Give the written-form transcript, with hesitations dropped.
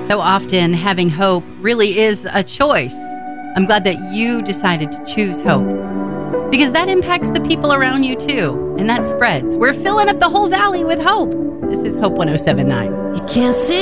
So often, having hope really is a choice. I'm glad that you decided to choose hope, because that impacts the people around you too, and that spreads. We're filling up the whole valley with hope. This is Hope 107.9. You can't see